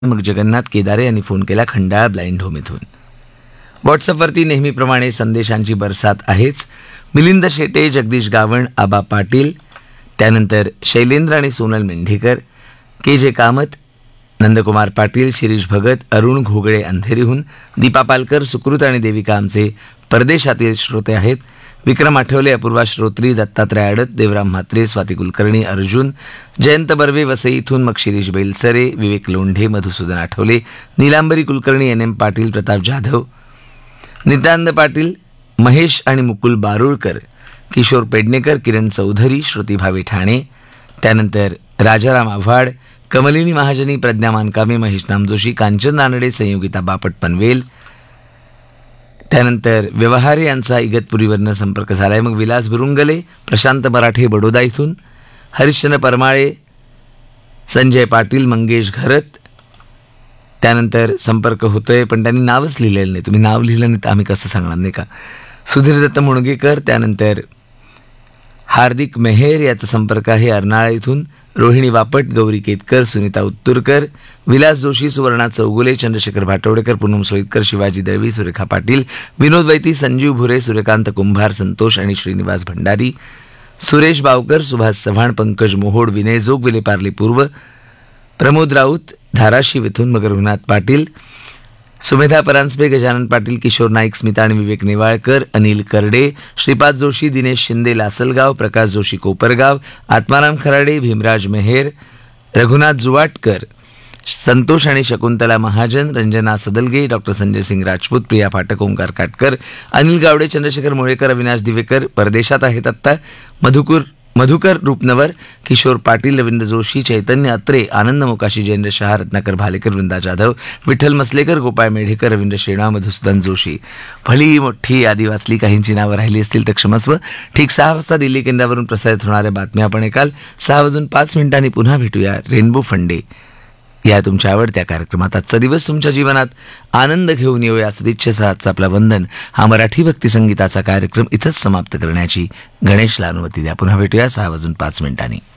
मग जगन्नाथ केदारे यांनी फोन केला खंडाळा ब्लाइंड होम इथून. व्हॉट्सअपवरती नेहमीप्रमाणे संदेशांची बरसात आहेच. मिलिंद शेटे, जगदीश गावण, आबा पाटील, त्यानंतर शैलेंद्र आणि सोनल मेंढेकर, के जे कामत, नंदकुमार पाटील, शिरीष भगत, अरुण घोगळे अंधेरीहून, दीपा पालकर, सुकृत आणि देविका आमचे परदेशातील श्रोते आहेत. विक्रम आठवले, अपूर्वा श्रोत्री, दत्तात्रय आडत, देवराम म्हात्रे, स्वाती कुलकर्णी, अर्जुन, जयंत बर्वे वसई इथून, मग शिरीष बेलसरे, विवेक लोंढे, मधुसूदन आठवले, नीलांबरी कुलकर्णी, एन एम पाटील, प्रताप जाधव, नित्यानंद पाटील, महेश आणि मुकुल बारुळकर, किशोर पेडणेकर, किरण चौधरी, श्रुती भावे ठाणे, त्यानंतर राजाराम आव्हाड, कमलिनी महाजनी, प्रज्ञा मानकामे, महेश नामजोशी, कांचन नानडे, संयोगिता बापट पनवेल, त्यानंतर व्यवहारे यांचा इगतपुरीवरनं संपर्क झाला आहे. मग विलास बुरुंगले, प्रशांत मराठे बडोदा इथून, हरिश्चंद्र परमाळे, संजय पाटील, मंगेश घरत, त्यानंतर संपर्क होतोय पण त्यांनी नावच लिहिलेलं नाही. तुम्ही नाव लिहिलं नाही तर आम्ही कसं सांगणार नाही का. सुधीर दत्त मुणगेकर, त्यानंतर हार्दिक मेहेर याचा संपर्क आहे अर्नाळा इथून, रोहिणी बापट, गौरी केतकर, सुनीता उत्तुरकर, विलास जोशी, सुवर्णा चौगुले, चंद्रशेखर भाटवडेकर, पूनम सोईतकर, शिवाजी दळवी, सुरेखा पाटील, विनोद वैती, संजीव भुरे, सूर्यकांत कुंभार, संतोष आणि श्रीनिवास भंडारी, सुरेश बावकर, सुभाष चव्हाण, पंकज मोहोड, विनय जोग, विलेपार्ले पूर्व, प्रमोद राऊत, धाराशिव इथून, मग रघुनाथ पाटील, सुमेधा परांजपे, गजानन पाटील, किशोर नाईक, स्मिता आणि विवेक नेवाळकर, अनिल करडे, श्रीपाद जोशी, दिनेश शिंदे लासलगाव, प्रकाश जोशी कोपरगाव, आत्माराम खराडे, भीमराज मेहेर, रघुनाथ जुवाटकर, संतोष आणि शकुंतला महाजन, रंजना सदलगे, डॉक्टर संजय सिंग राजपूत, प्रिया फाटक, ओंकार काटकर, अनिल गावडे, चंद्रशेखर मोळेकर, अविनाश दिवेकर परदेशात आहेत आत्ता, मधुकर रूपनवर, किशोर पाटील, रवींद्र जोशी, चैतन्य अत्रे, आनंद मोकाशी, जयेंद्र शहा, रत्नाकर भालेकर, वृंदा जाधव, विठ्ठल मसलेकर, गोपाळ मेढेकर, रवींद्र शेणा, मधुसूदन जोशी. भली मोठी यादी वाचली, काहींची नावं राहिली असतील तर क्षमस्व. ठीक 6 वाजता दिल्ली केंद्रावरून प्रसारित होणाऱ्या बातम्या आपण ऐकाल. 6:05 पुन्हा भेटूया रेनबो फंडे या तुमच्या आवडत्या कार्यक्रमात. आजचा दिवस तुमच्या जीवनात आनंद घेऊन येऊया सदिच्छेसह आजचा आपला वंदन हा मराठी भक्तिसंगीताचा कार्यक्रम इथंच समाप्त करण्याची गणेशला अनुमती द्या. पुन्हा भेटूया 6:05.